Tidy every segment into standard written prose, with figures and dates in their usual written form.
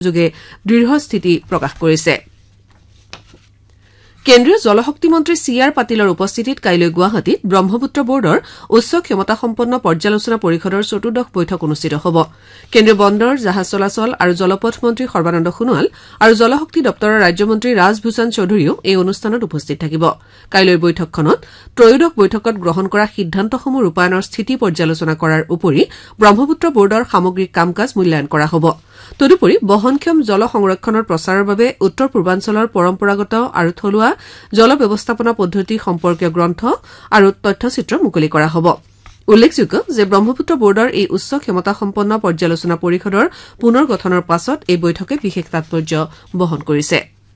যোগে দৃঢ় স্থিতি প্ৰকাশ কৰিছে কেন্দ্ৰীয় জলশক্তি মন্ত্ৰী CR পাটিলৰ উপস্থিতিত কাইলৈ গুৱাহাটীত ব্ৰহ্মপুত্ৰ বোৰ্ডৰ উচ্চ ক্ষমতাসম্পন্ন পৰ্যালোচনা পৰিষদৰ চতুৰ্দশ বৈঠক অনুষ্ঠিত হ'ব কেন্দ্ৰীয় বন্দৰ জাহাজ চলাচল আৰু জলপথ মন্ত্ৰী সৰ্বানন্দ সোণোৱাল আৰু জলশক্তি দপ্তৰৰ ৰাজ্যমন্ত্ৰী ৰাজভূষণ চৌধুৰীও এই অনুষ্ঠানত উপস্থিত থাকিব কাইলৈৰ বৈঠকখনত ত্ৰয়োদশ বৈঠকত গ্ৰহণ কৰা সিদ্ধান্তসমূহ ৰূপায়ণৰ স্থিতি পৰ্যালোচনা কৰাৰ উপৰি ব্ৰহ্মপুত্ৰ বোৰ্ডৰ সামগ্ৰিক কাম-কাজ মূল্যায়ন কৰা হ'ব তদুপৰি বহনক্ষম জল সংৰক্ষণৰ প্ৰচাৰৰ বাবে উত্তৰ পূৰ্বাঞ্চলৰ পৰম্পৰাগত আৰু থলুৱা জল ব্যৱস্থাপনা পদ্ধতি সম্পৰ্কীয় গ্ৰন্থ আৰু তথ্যচিত্ৰ মুকলি কৰা হ'ব উল্লেখযোগ্য যে ব্ৰহ্মপুত্ৰ বোৰ্ডৰ এই উচ্চ ক্ষমতাসম্পন্ন পৰ্যালোচনা পৰিষদৰ পুনৰ গঠনৰ পাছত এই বৈঠকে বিশেষ তাৎপৰ্য বহন কৰিছে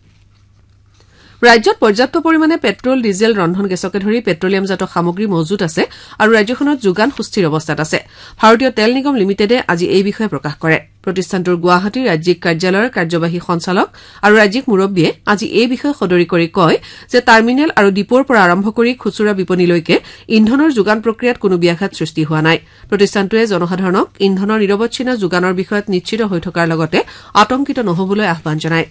ৰাজ্যত পৰ্যাপ্ত পৰিমাণে পেট্ৰল ডিজেল ৰন্ধন গেছকে ধৰি পেট্ৰলিয়ামজাত সামগ্ৰী মজুত আছে আৰু ৰাজ্যখনত যোগান সুস্থিৰ অৱস্থাত আছে ভাৰতীয় তেল নিগম লিমিটেডে আজি এই বিষয়ে প্ৰকাশ কৰে প্ৰতিষ্ঠানটোৰ গুৱাহাটী ৰাজ্যিক কাৰ্যালয়ৰ কাৰ্যবাহী সঞ্চালক আৰু ৰাজ্যিক মুৰব্বীয়ে আজি এই বিষয়ে সদৰি কৰি কয় যে টাৰ্মিনেল আৰু ডিপোৰ পৰা আৰম্ভ কৰি খুচুৰা বিপণীলৈকে ইন্ধনৰ যোগান প্ৰক্ৰিয়াত কোনো ব্যাঘাত সৃষ্টি হোৱা নাই প্ৰতিষ্ঠানটোৱে জনসাধাৰণক ইন্ধনৰ নিৰৱচ্ছিন্ন যোগানৰ বিষয়ত নিশ্চিত হৈ থকাৰ লগতে আতংকিত নহবলৈ আহ্বান জনায়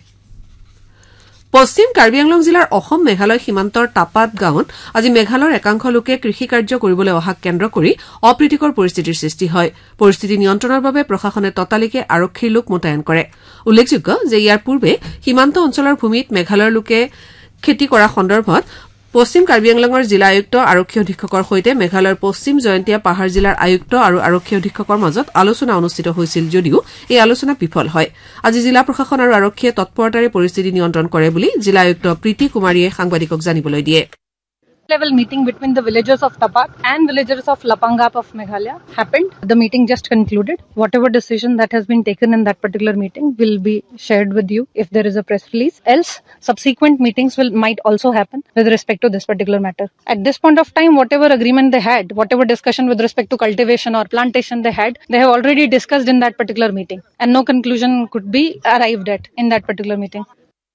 পশ্চিম কাৰ্বি আংলং জিলাৰ অসম মেঘালয় সীমান্তৰ টাপাত গাঁৱত আজি মেঘালয়ৰ একাংশ লোকে কৃষি কাৰ্য কৰিবলৈ অহাক কেন্দ্ৰ কৰি অপ্ৰীতিকৰ পৰিস্থিতিৰ সৃষ্টি হয় পৰিস্থিতি নিয়ন্ত্ৰণৰ বাবে প্ৰশাসনে ততালিকে আৰক্ষীৰ লোক মোতায়েন কৰে উল্লেখযোগ্য যে ইয়াৰ পূৰ্বে সীমান্ত অঞ্চলৰ ভূমিত মেঘালয়ৰ লোকে খেতি কৰা সন্দৰ্ভত পশ্চিম কাৰ্বি আংলঙৰ জিলা আয়ুক্ত আৰক্ষী অধীক্ষকৰ সৈতে মেঘালয়ৰ পশ্চিম জয়ন্তীয়া পাহাৰ জিলাৰ আয়ুক্ত আৰু আৰক্ষী অধীক্ষকৰ মাজত আলোচনা অনুষ্ঠিত হৈছিল যদিও এই আলোচনা বিফল হয় আজি জিলা প্ৰশাসন আৰু আৰক্ষীয়ে তৎপৰতাৰে পৰিস্থিতি নিয়ন্ত্ৰণ কৰে বুলি জিলা আয়ুক্ত প্ৰীতি কুমাৰীয়ে সাংবাদিকক জানিবলৈ দিয়ে level meeting between the villagers of Tapat and villagers of Lapangap of Meghalaya happened. The meeting just concluded. Whatever decision that has been taken in that particular meeting will be shared with you if there is a press release. Else, subsequent meetings might also happen with respect to this particular matter. At this point of time, whatever agreement they had, whatever discussion with respect to cultivation or plantation they have already discussed in that particular meeting. And no conclusion could be arrived at in that particular meeting.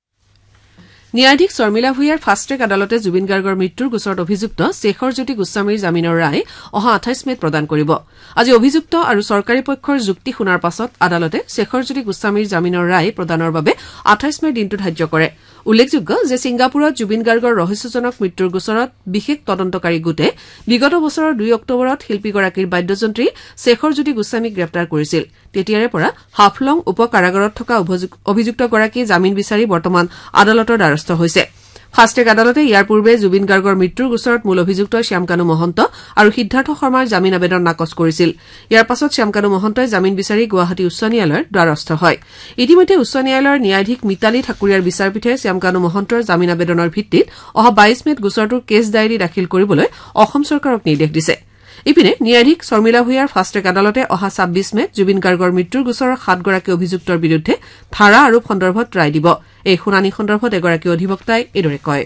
ন্যায়াধীশ শৰ্মিলা ভূঞাৰ fast track আদালতে জুবিন গাৰ্গৰ মৃত্যুৰ গোচৰত অভিযুক্ত শেখৰ জ্যোতি গোস্বামীৰ জামিনৰ ৰায় অহা 28 মেত প্ৰদান কৰিব আজি অভিযুক্ত আৰু চৰকাৰী পক্ষৰ যুক্তি শুনাৰ পাছত আদালতে শেখৰ জ্যোতি গোস্বামীৰ জামিনৰ ৰায় প্ৰদানৰ বাবে 28 মেৰ দিনটো ধাৰ্য কৰে উল্লেখযোগ্য যে ছিংগাপুৰত জুবিন গাৰ্গৰ ৰহস্যজনক মৃত্যুৰ গোচৰত বিশেষ তদন্তকাৰী গোটে বিগত বছৰৰ 2 অক্টোবৰত শিল্পীগৰাকীৰ বাদ্যযন্ত্ৰী শেখৰ জ্যোতি গোস্বামীক গ্ৰেপ্তাৰ কৰিছিল তেতিয়াৰে পৰা হাফলং উপ কাৰাগাৰত থকা অভিযুক্তগৰাকী জামিন বিচাৰি বৰ্তমান আদালতৰ দ্বাৰস্থ হৈছে ফাষ্ট ট্ৰেক আদালতে ইয়াৰ পূৰ্বে জুবিন গাৰ্গৰ মৃত্যুৰ গোচৰত মূল অভিযুক্ত শ্যামকানু মহন্ত আৰু সিদ্ধাৰ্থ শৰ্মাৰ জামিন আবেদন নাকচ কৰিছিল ইয়াৰ পাছত শ্যামকানু মহন্তই জামিন বিচাৰি গুৱাহাটী উচ্চ ন্যায়ালয়ৰ দ্বাৰস্থ হয় ইতিমধ্যে উচ্চ ন্যায়ালয়ৰ ন্যায়াধীশ মিতালী ঠাকুৰীয়াৰ বিচাৰপীঠে শ্যামকানু মহন্তৰ জামিন আবেদনৰ ভিত্তিত অহা 22 মেত গোচৰটোৰ কেছ ডায়েৰী দাখিল কৰিবলৈ অসম চৰকাৰক নিৰ্দেশ দিছে ইপিনে ন্যায়াধীশ শৰ্মিলা ভূঞাৰ ফাষ্ট ট্ৰেক আদালতে অহা 26 মেত জুবিন গাৰ্গৰ মৃত্যুৰ গোচৰৰ 7 গৰাকী অভিযুক্তৰ বিৰুদ্ধে ধাৰা আৰোপ সন্দৰ্ভত ৰায় দিব এই শুনানি সন্দৰ্ভত এগৰাকী অধিবক্তাই এইদৰে কয়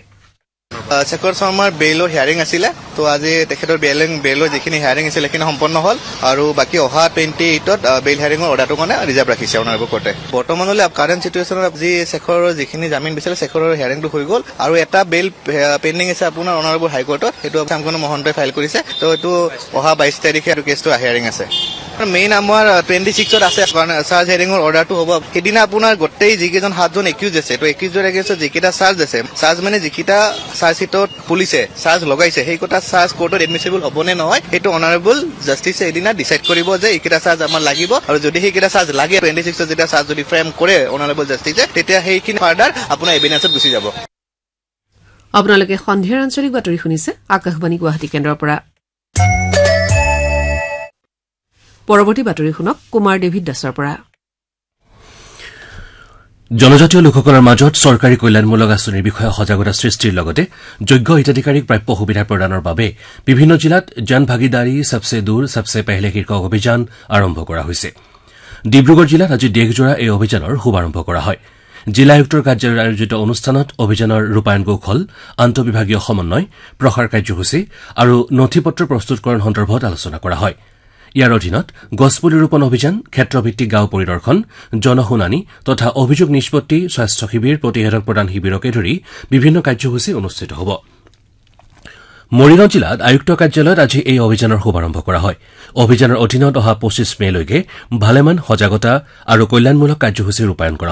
শেখৰ শৰ্মাৰ বেইলৰ হিয়াৰিং আছিলে তো আজি তেখেতৰ বেইলৰ যিখিনি হিয়াৰিং আছিল সেইখিনি সম্পন্ন হ'ল আৰু বাকী অহা 28ত বেইল হিয়াৰিঙৰ অৰ্ডাৰটো মানে ৰিজাৰ্ভ ৰাখিছে অনাৰেবল কোৰ্টে বৰ্তমানলৈ কাৰেণ্ট চিটুৱেশ্যনত যি শেখৰৰ যিখিনি জামিন বিচাৰিলে শেখৰৰ হিয়াৰিংটো হৈ গ'ল আৰু এটা বেইল পেণ্ডিং আছে আপোনাৰ অনাৰেবল হাইকোৰ্টত সেইটো শ্যামকানু মহন্তই ফাইল কৰিছে তো এইটো অহা 22 তাৰিখে আৰু কেছটো হিয়াৰিং আছে মেইন আমাৰ 26ত আছে চাৰ্জ হিয়াৰিঙৰ অৰ্ডাৰটো হ'ব সেইদিনা আপোনাৰ গোটেই যিকেইজন 7জন একিউজ আছে তো একিউজৰ এগেইনষ্টত যিকেইটা চাৰ্জ আছে চাৰ্জ মানে যিকেইটা চাৰ্জ চিটত পুলিচে চাৰ্জ লগাইছে সেইকেইটা চাৰ্জ কোৰ্টত এডমিছিবল হ'ব নে নহয় সেইটো অনাৰেবল জাষ্টিছে এদিনা ডিচাইড কৰিব যে এইকেইটা চাৰ্জ আমাৰ লাগিব আৰু যদি সেইকেইটা চাৰ্জ লাগে 26ত যেতিয়া চাৰ্জ যদি ফ্ৰেম কৰে অনাৰেবল জাষ্টিছে তেতিয়া সেইখিনি ফাৰ্ডাৰ আপোনাৰ এভিডেন্সত গুচি যাব আপোনালোকে সন্ধিয়াৰ আঞ্চলিক বাতৰি শুনিছে আকাশবাণী গুৱাহাটী কেন্দ্ৰৰ পৰা পৰৱৰ্তী বাতৰি শুনক কুমাৰ ডেভিড দাসৰ পৰা জনজাতীয় লোকসকলৰ মাজত চৰকাৰী কল্যাণমূলক আঁচনিৰ বিষয়ে সজাগতা সৃষ্টিৰ লগতে যোগ্য হিতাধিকাৰীক প্ৰাপ্য সুবিধা প্ৰদানৰ বাবে বিভিন্ন জিলাত জন ভাগিদাৰী সবছে দূৰ সবছে পেহলে শীৰ্ষক অভিযান আৰম্ভ কৰা হৈছে ডিব্ৰুগড় জিলাত আজি দেশজোৰা এই অভিযানৰ শুভাৰম্ভ কৰা হয় জিলা আয়ুক্তৰ কাৰ্যালয়ত আয়োজিত অনুষ্ঠানত অভিযানৰ ৰূপায়ণ কৌশল আন্তঃবিভাগীয় সমন্বয় প্ৰসাৰ কাৰ্যসূচী আৰু নথিপত্ৰ প্ৰস্তুতকৰণ সন্দৰ্ভত আলোচনা কৰা হয় ইয়াৰ অধীনত গছপুলি ৰোপণ অভিযান ক্ষেত্ৰভিত্তিক গাঁও পৰিদৰ্শন জনশুনানি তথা অভিযোগ নিষ্পত্তি স্বাস্থ্য শিবিৰ প্ৰতিষেধক প্ৰদান শিবিৰকে ধৰি বিভিন্ন কাৰ্যসূচী অনুষ্ঠিত হ'ব মৰিগাঁও জিলাত আয়ুক্ত কাৰ্যালয়ত আজি এই অভিযানৰ শুভাৰম্ভ কৰা হয় অভিযানৰ অধীনত অহা 25 মেলৈকে ভালেমান সজাগতা আৰু কল্যাণমূলক কাৰ্যসূচী ৰূপায়ণ কৰা